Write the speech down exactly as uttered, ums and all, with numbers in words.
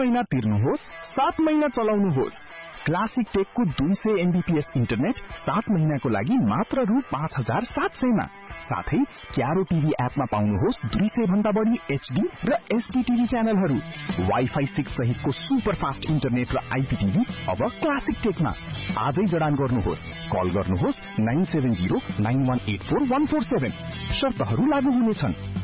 महिना तिर्नुहोस्, सात महिना चलाउनुहोस्। क्लासिक टेकको दुई सय एमबीपीएस इन्टरनेट सात महिनाको लागि मात्र रु पाँच हजार सात सयमा। साथै क्यारो टिभी एपमा पाउनुहोस् दुई सय भन्दा बढी एचडी र एसडी टिभी च्यानलहरू। वाइफाई सिक्स सहितको सुपर फास्ट इन्टरनेट र आइपीटिभी अब क्लासिक टेकमा। आजै जडान गर्नुहोस्। कल गर्नुहोस् nine seven zero nine one eight four one four seven. शर्तहरू लागू हुनेछन्।